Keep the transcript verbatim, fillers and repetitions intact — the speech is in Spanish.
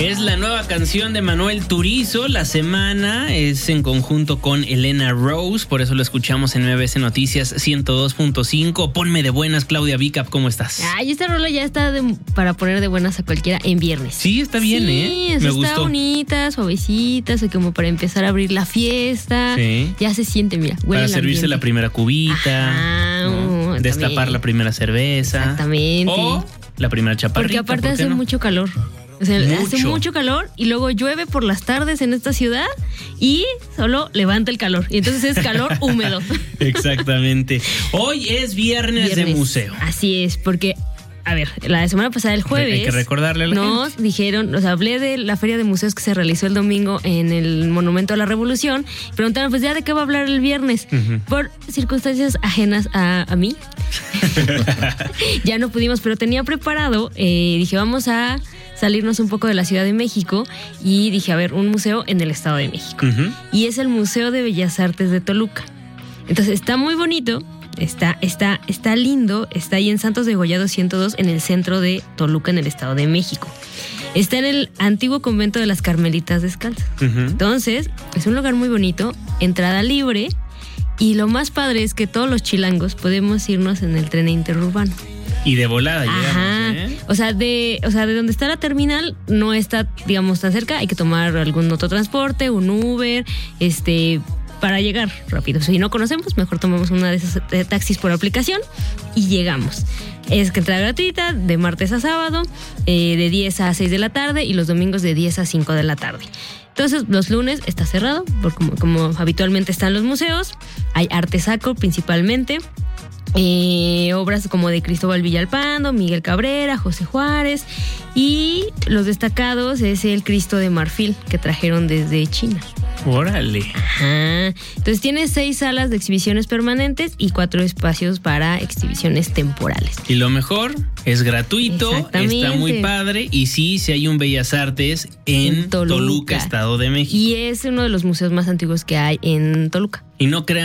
Es la nueva canción de Manuel Turizo. La semana es en conjunto con Elena Rose, por eso lo escuchamos en M B S Noticias ciento dos punto cinco. Ponme de buenas, Claudia Vicap, ¿cómo estás? Ay, esta rola ya está de, para poner de buenas a cualquiera en viernes. Sí, está bien, sí, ¿eh? Me está gustó. Está bonita, suavecita, como para empezar a abrir la fiesta. Sí. Ya se siente, mira. Para servirse la primera cubita. Ajá, ¿no? uh, Destapar también. la primera cerveza. Exactamente. O la primera chaparrita. Porque aparte ¿por qué hace no? mucho calor. O sea, mucho. hace mucho calor y luego llueve por las tardes en esta ciudad y solo levanta el calor. Y entonces es calor húmedo. Exactamente. Hoy es viernes, viernes de museo. Así es, porque... A ver, la semana pasada, el jueves, hay que recordarle a la nos gente. dijeron, o sea, hablé de la feria de museos que se realizó el domingo en el Monumento a la Revolución. Preguntaron, pues, ¿ya de qué va a hablar el viernes? Uh-huh. Por circunstancias ajenas a, a mí. Ya no pudimos, pero tenía preparado, eh, dije, vamos a salirnos un poco de la Ciudad de México y dije, a ver, un museo en el Estado de México. Uh-huh. Y es el Museo de Bellas Artes de Toluca. Entonces, está muy bonito. Está, está, está lindo, está ahí en Santos de Gollado ciento dos, en el centro de Toluca, en el Estado de México. Está en el antiguo convento de las Carmelitas Descalzas. Uh-huh. Entonces, es un lugar muy bonito, entrada libre, y lo más padre es que todos los chilangos podemos irnos en el tren interurbano. Y de volada llegamos, Ajá. ¿eh? O sea, de, o sea, de donde está la terminal no está, digamos, tan cerca, hay que tomar algún otro transporte, un Uber, este... para llegar rápido. Si no conocemos, mejor tomamos una de esas de taxis por aplicación y llegamos. Es que entrada gratuita de martes a sábado, eh, de diez a seis de la tarde y los domingos de diez a cinco de la tarde. Entonces, los lunes está cerrado, por como, como habitualmente están los museos. Hay arte sacro principalmente. Eh, obras como de Cristóbal Villalpando, Miguel Cabrera, José Juárez, y los destacados es el Cristo de marfil que trajeron desde China. ¡Órale! Ajá. Entonces tiene seis salas de exhibiciones permanentes y cuatro espacios para exhibiciones temporales. Y lo mejor, es gratuito, está muy padre, y sí, sí hay un Bellas Artes en, en Toluca. Toluca, Estado de México. Y es uno de los museos más antiguos que hay en Toluca. Y no crean